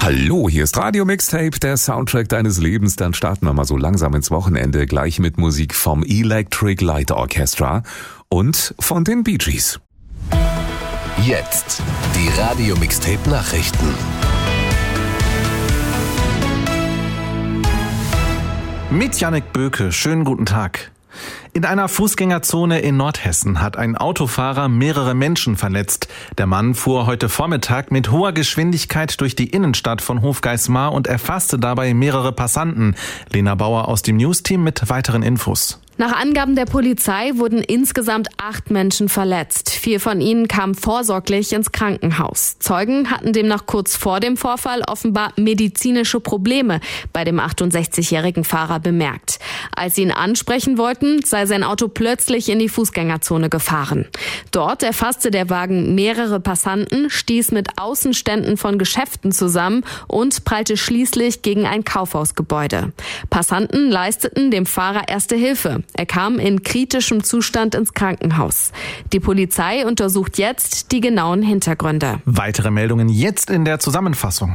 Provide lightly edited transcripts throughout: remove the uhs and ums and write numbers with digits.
Hallo, hier ist Radio Mixtape, der Soundtrack deines Lebens. Dann starten wir mal so langsam ins Wochenende, gleich mit Musik vom Electric Light Orchestra und von den Bee Gees. Jetzt die Radio Mixtape Nachrichten. Mit Jannik Böke, schönen guten Tag. In einer Fußgängerzone in Nordhessen hat ein Autofahrer mehrere Menschen verletzt. Der Mann fuhr heute Vormittag mit hoher Geschwindigkeit durch die Innenstadt von Hofgeismar und erfasste dabei mehrere Passanten. Lena Bauer aus dem Newsteam mit weiteren Infos. Nach Angaben der Polizei wurden insgesamt 8 Menschen verletzt. 4 von ihnen kamen vorsorglich ins Krankenhaus. Zeugen hatten demnach kurz vor dem Vorfall offenbar medizinische Probleme bei dem 68-jährigen Fahrer bemerkt. Als sie ihn ansprechen wollten, sei sein Auto plötzlich in die Fußgängerzone gefahren. Dort erfasste der Wagen mehrere Passanten, stieß mit Außenständen von Geschäften zusammen und prallte schließlich gegen ein Kaufhausgebäude. Passanten leisteten dem Fahrer erste Hilfe. Er kam in kritischem Zustand ins Krankenhaus. Die Polizei untersucht jetzt die genauen Hintergründe. Weitere Meldungen jetzt in der Zusammenfassung.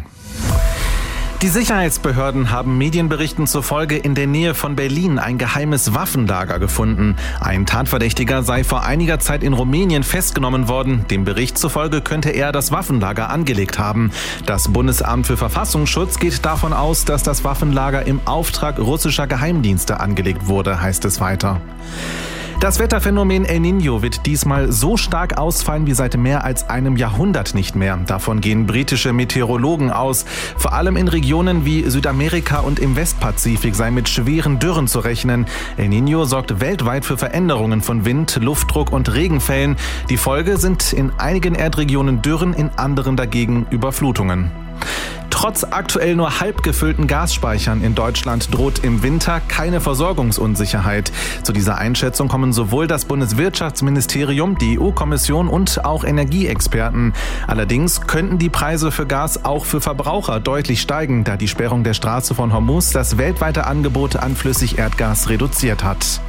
Die Sicherheitsbehörden haben Medienberichten zufolge in der Nähe von Berlin ein geheimes Waffenlager gefunden. Ein Tatverdächtiger sei vor einiger Zeit in Rumänien festgenommen worden. Dem Bericht zufolge könnte er das Waffenlager angelegt haben. Das Bundesamt für Verfassungsschutz geht davon aus, dass das Waffenlager im Auftrag russischer Geheimdienste angelegt wurde, heißt es weiter. Das Wetterphänomen El Niño wird diesmal so stark ausfallen wie seit mehr als einem Jahrhundert nicht mehr. Davon gehen britische Meteorologen aus. Vor allem in Regionen wie Südamerika und im Westpazifik sei mit schweren Dürren zu rechnen. El Niño sorgt weltweit für Veränderungen von Wind, Luftdruck und Regenfällen. Die Folge sind in einigen Erdregionen Dürren, in anderen dagegen Überflutungen. Trotz aktuell nur halb gefüllten Gasspeichern in Deutschland droht im Winter keine Versorgungsunsicherheit. Zu dieser Einschätzung kommen sowohl das Bundeswirtschaftsministerium, die EU-Kommission und auch Energieexperten. Allerdings könnten die Preise für Gas auch für Verbraucher deutlich steigen, da die Sperrung der Straße von Hormuz das weltweite Angebot an Flüssigerdgas reduziert hat.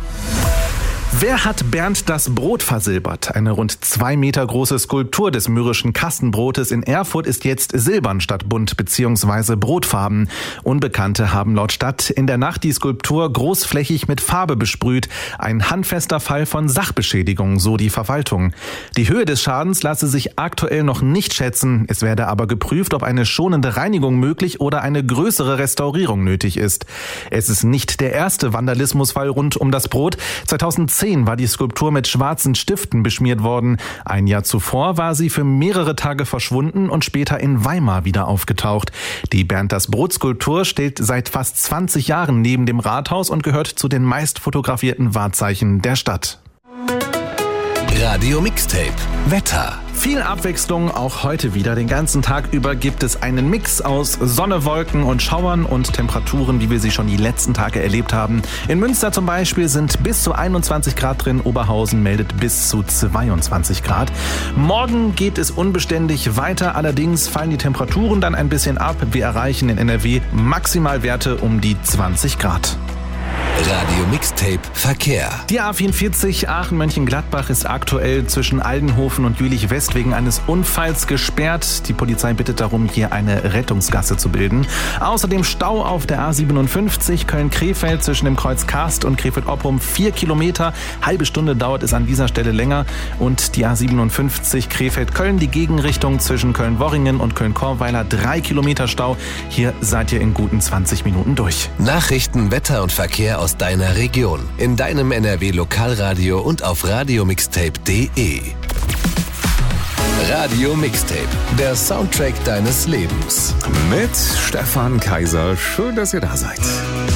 Wer hat Bernd das Brot versilbert? Eine rund 2 Meter große Skulptur des mürrischen Kastenbrotes in Erfurt ist jetzt silbern statt bunt bzw. brotfarben. Unbekannte haben laut Stadt in der Nacht die Skulptur großflächig mit Farbe besprüht. Ein handfester Fall von Sachbeschädigung, so die Verwaltung. Die Höhe des Schadens lasse sich aktuell noch nicht schätzen. Es werde aber geprüft, ob eine schonende Reinigung möglich oder eine größere Restaurierung nötig ist. Es ist nicht der erste Vandalismusfall rund um das Brot. 2010 war die Skulptur mit schwarzen Stiften beschmiert worden. Ein Jahr zuvor war sie für mehrere Tage verschwunden und später in Weimar wieder aufgetaucht. Die Bernd-das-Brot-Skulptur steht seit fast 20 Jahren neben dem Rathaus und gehört zu den meist fotografierten Wahrzeichen der Stadt. Radio Mixtape Wetter. Viel Abwechslung auch heute wieder. Den ganzen Tag über gibt es einen Mix aus Sonne, Wolken und Schauern und Temperaturen, wie wir sie schon die letzten Tage erlebt haben. In Münster zum Beispiel sind bis zu 21 Grad drin. Oberhausen meldet bis zu 22 Grad. Morgen geht es unbeständig weiter. Allerdings fallen die Temperaturen dann ein bisschen ab. Wir erreichen in NRW Maximalwerte um die 20 Grad. Radio Mixtape Verkehr. Die A44 Aachen-Mönchengladbach ist aktuell zwischen Aldenhofen und Jülich-West wegen eines Unfalls gesperrt. Die Polizei bittet darum, hier eine Rettungsgasse zu bilden. Außerdem Stau auf der A57 Köln-Krefeld zwischen dem Kreuz Karst und Krefeld-Oppum 4 Kilometer. Halbe Stunde dauert es an dieser Stelle länger. Und die A57 Krefeld-Köln, die Gegenrichtung zwischen Köln-Worringen und Köln-Korweiler 3 Kilometer Stau. Hier seid ihr in guten 20 Minuten durch. Nachrichten, Wetter und Verkehr aus deiner Region, in deinem NRW-Lokalradio und auf radiomixtape.de. Radio Mixtape, der Soundtrack deines Lebens. Mit Stefan Kaiser. Schön, dass ihr da seid.